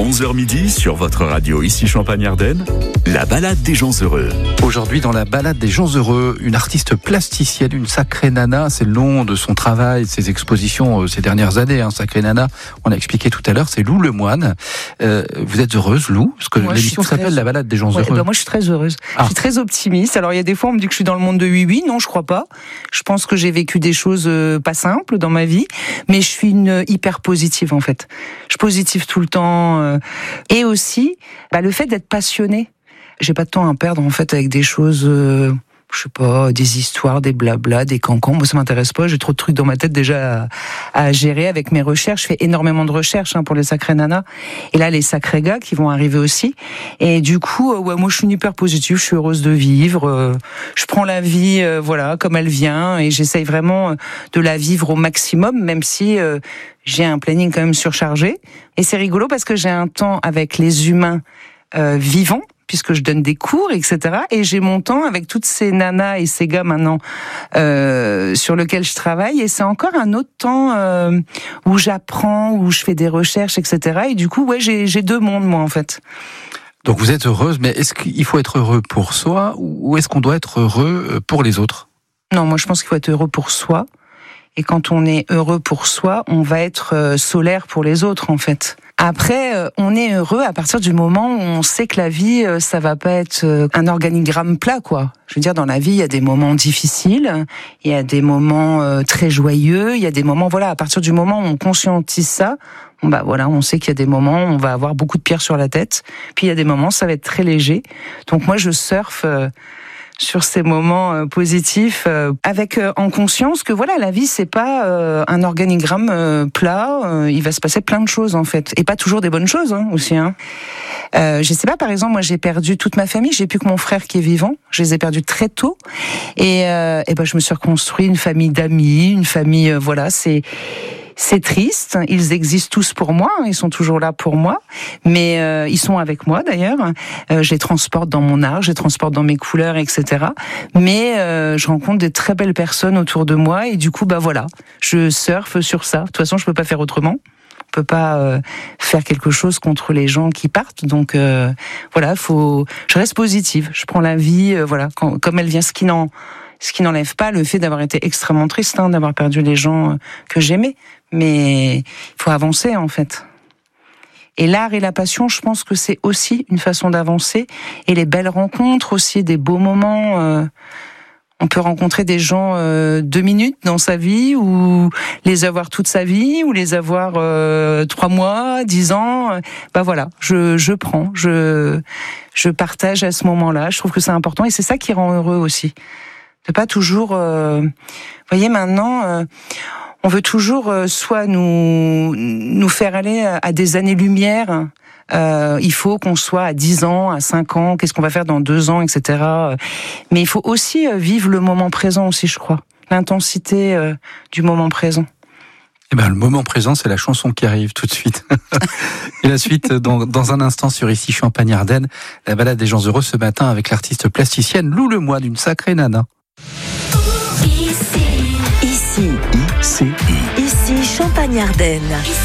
11h midi sur votre radio ici Champagne-Ardenne, la balade des gens heureux. Aujourd'hui dans la balade des gens heureux, une artiste plasticienne, une sacrée nana, c'est le nom de son travail, de ses expositions ces dernières années, sacrée nana, on l'a expliqué tout à l'heure, c'est Lou Lemoine. Vous êtes heureuse Lou? Parce que l'émission s'appelle la balade des gens heureux. Moi je suis très heureuse, je suis très optimiste. Alors il y a des fois on me dit que je suis dans le monde de oui, non je crois pas. Je pense que j'ai vécu des choses pas simples dans ma vie, mais je suis une hyper positive en fait. Je suis positive tout le temps. Et aussi, le fait d'être passionnée. J'ai pas de temps à perdre en fait avec des choses, je sais pas, des histoires, des blabla, des cancans. Moi ça m'intéresse pas. J'ai trop de trucs dans ma tête déjà à gérer avec mes recherches. Je fais énormément de recherches pour les sacrés nanas. Et là les sacrés gars qui vont arriver aussi. Et du coup, moi je suis une hyper positive. Je suis heureuse de vivre. Je prends la vie, comme elle vient, et j'essaye vraiment de la vivre au maximum, même si j'ai un planning quand même surchargé. Et c'est rigolo parce que j'ai un temps avec les humains vivants, puisque je donne des cours, etc. Et j'ai mon temps avec toutes ces nanas et ces gars maintenant sur lequel je travaille. Et c'est encore un autre temps où j'apprends, où je fais des recherches, etc. Et du coup, j'ai deux mondes, moi, en fait. Donc vous êtes heureuse, mais est-ce qu'il faut être heureux pour soi ou est-ce qu'on doit être heureux pour les autres? Non, moi je pense qu'il faut être heureux pour soi. Et quand on est heureux pour soi, on va être solaire pour les autres, en fait. Après, on est heureux à partir du moment où on sait que la vie, ça va pas être un organigramme plat, quoi. Je veux dire, dans la vie, il y a des moments difficiles, il y a des moments très joyeux, il y a des moments, à partir du moment où on conscientise ça, on sait qu'il y a des moments où on va avoir beaucoup de pierres sur la tête, puis il y a des moments, ça va être très léger. Donc moi, je surfe sur ces moments positifs, avec en conscience que la vie c'est pas un organigramme plat, il va se passer plein de choses en fait, et pas toujours des bonnes choses aussi. Je sais pas, par exemple, moi j'ai perdu toute ma famille, j'ai plus que mon frère qui est vivant, je les ai perdus très tôt, et je me suis reconstruit une famille d'amis, une famille, c'est triste, ils existent tous pour moi, ils sont toujours là pour moi, mais ils sont avec moi d'ailleurs, je les transporte dans mon art, je les transporte dans mes couleurs, etc. Mais je rencontre des très belles personnes autour de moi, et du coup, je surfe sur ça. De toute façon, je peux pas faire autrement. On peut pas faire quelque chose contre les gens qui partent, donc je reste positive, je prends la vie, comme elle vient, ce qui n'enlève pas le fait d'avoir été extrêmement triste, d'avoir perdu les gens que j'aimais. Mais il faut avancer, en fait. Et l'art et la passion, je pense que c'est aussi une façon d'avancer. Et les belles rencontres aussi, des beaux moments. On peut rencontrer des gens 2 minutes dans sa vie, ou les avoir toute sa vie, ou les avoir 3 mois, 10 ans. Je prends, je partage à ce moment-là. Je trouve que c'est important, et c'est ça qui rend heureux aussi. De pas toujours... voyez, maintenant... on veut toujours soit nous faire aller à des années-lumière. Il faut qu'on soit à 10 ans, à 5 ans, qu'est-ce qu'on va faire dans 2 ans, etc. Mais il faut aussi vivre le moment présent aussi, je crois. L'intensité du moment présent. Le moment présent, c'est la chanson qui arrive tout de suite. Et la suite, dans un instant, sur Ici Champagne-Ardenne, la balade des gens heureux ce matin avec l'artiste plasticienne Lou Lemoine, une sacrée nana. Ici Champagne-Ardenne.